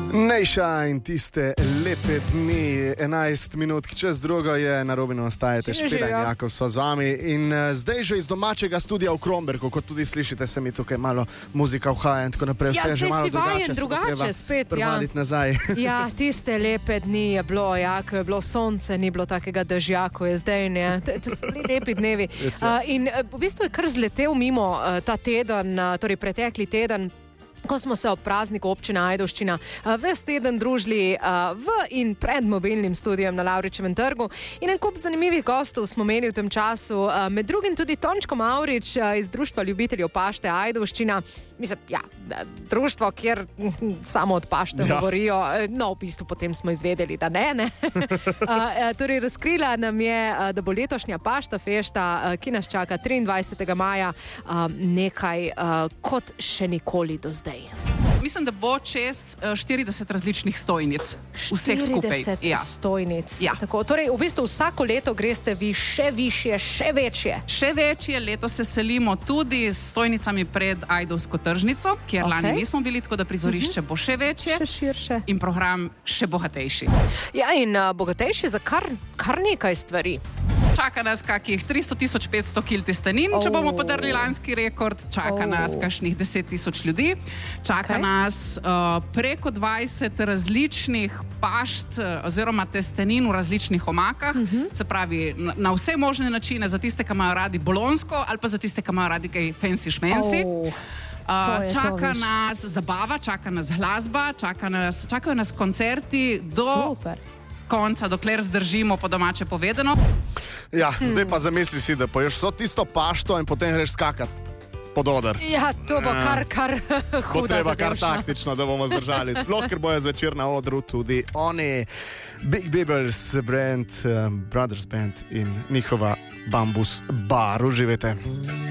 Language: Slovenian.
Nejša in tiste lepe dni, 11 minut čez drugo je na Robinu, ostajate Špela in Jakov sva z vami in zdaj že iz domačega studia v Kromberku, kot tudi slišite, se mi tukaj malo muzika vhaja in tako naprej. Ja, zdaj si vajen drugače spet, nazaj. Ja, tiste lepe dni je bilo, ko je bilo sonce, ni bilo takega dežja, ko je zdaj, ne. To so bili lepi dnevi. In v bistvu je kar zletel mimo ta teden, torej pretekli teden, ko smo se ob prazniku občina Ajdovščina ves teden družili v in pred mobilnim studijem na Lavričevem trgu. In en kup zanimivih gostov smo imeli v tem času, med drugim tudi Tončko Mavrič iz Društva ljubiteljev pašte Ajdovščina. Mislim, ja, društvo, kjer samo od pašte govorijo. No, v bistvu potem smo izvedeli, da ne. Torej, razkrila nam je, da bo letošnja pašta fešta, ki nas čaka 23. maja, nekaj kot še nikoli do zdaj. Mislim, da bo čez 40 različnih stojnic. Vseh skupaj. 40 stojnic. Ja. Tako, torej, v bistvu vsako leto greste vi še višje, še večje. Še večje. Letos se selimo tudi s stojnicami pred Ajdovsko tržnico, kjer lani nismo bili, tako da prizorišče bo še večje. Še širše. In program še bogatejši. Ja, in bogatejši za kar nekaj stvari. Čaka nas kakih 300.500 kil testenin, če bomo podrli lanski rekord. Čaka nas kakšnih 10.000 ljudi. Čaka nas preko 20 različnih pašt oziroma testenin v različnih omakah. Se pravi, na vse možne načine, za tiste, ki imajo radi bolonsko ali pa za tiste, ki imajo radi kaj fancy šmensi. Čaka nas zabava, čaka nas glasba, čakajo nas koncerti do konca, dokler zdržimo, po domače povedano. Ja, zdaj pa zamisli si, da poješ so tisto pašto in potem greš skakat pod oder. Ja, to bo kar huda bo treba kar zadevšna. taktično, da bomo zdržali. Sploh, ker bojo zvečer na odru tudi oni. Big Bibbles Brothers Band in njihova Bambus Bar. Uživajte.